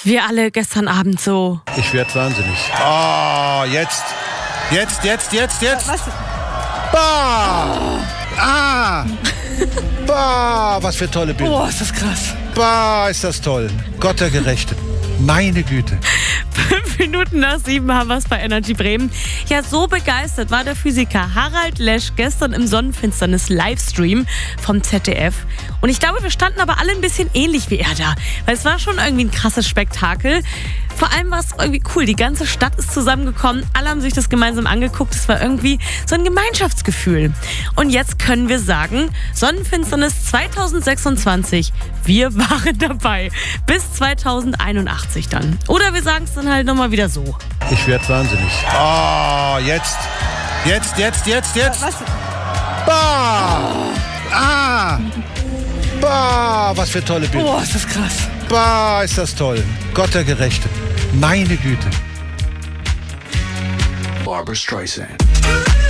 Wir alle gestern Abend so. Ich werd wahnsinnig. Oh, jetzt. Was? Bah! Ah! Bah, was für tolle Bilder. Boah, ist das krass. Bah, ist das toll. Gott der Gerechte. Meine Güte. 5 Minuten nach 7 haben wir es bei Energy Bremen. Ja, so begeistert war der Physiker Harald Lesch gestern im Sonnenfinsternis-Livestream vom ZDF. Und ich glaube, wir standen aber alle ein bisschen ähnlich wie er da. Weil es war schon irgendwie ein krasses Spektakel. Vor allem war es irgendwie cool. Die ganze Stadt ist zusammengekommen. Alle haben sich das gemeinsam angeguckt. Es war irgendwie so ein Gemeinschaftsgefühl. Und jetzt können wir sagen, Sonnenfinsternis 2026, wir waren dabei. Bis 2081 dann. Oder wir sagen es dann halt nochmal wieder so. Ich werd wahnsinnig. Oh, jetzt. Was? Bah! Ah! Bah, was für tolle Bilder. Boah, ist das krass. Bah, ist das toll. Gott der Gerechte. Meine Güte. Barbra Streisand.